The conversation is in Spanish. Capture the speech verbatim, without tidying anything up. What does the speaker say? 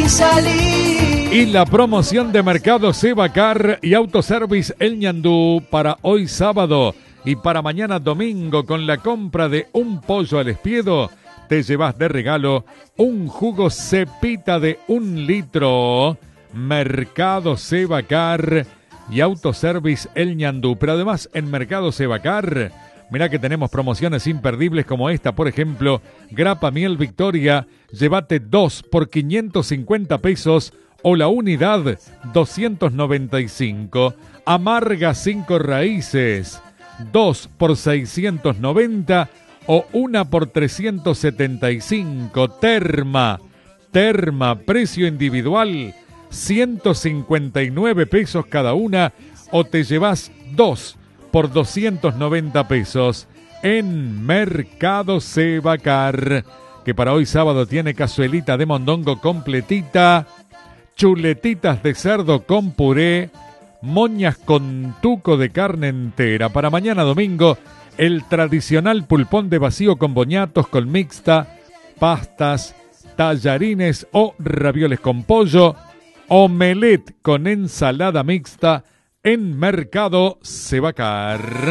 y salí. Y la promoción de Mercado Sebacar y Autoservice El Ñandú para hoy sábado y para mañana domingo, con la compra de un pollo al espiedo, te llevas de regalo un jugo Cepita de un litro. Mercado Sebacar y Autoservice El Ñandú. Pero además en Mercado Sebacar, mirá que tenemos promociones imperdibles como esta, por ejemplo, grapa miel Victoria, llévate dos por quinientos cincuenta pesos o la unidad doscientos noventa y cinco. Amarga cinco raíces, dos por seiscientos noventa o una por trescientos setenta y cinco. Terma, Terma, precio individual, ciento cincuenta y nueve pesos cada una, o te llevas dos por doscientos noventa pesos en Mercado Sebacar, que para hoy sábado tiene cazuelita de mondongo completita, chuletitas de cerdo con puré, moñas con tuco de carne entera. Para mañana domingo, el tradicional pulpón de vacío con boñatos, con mixta, pastas, tallarines o ravioles con pollo, omelette con ensalada mixta en Mercado Sebacar.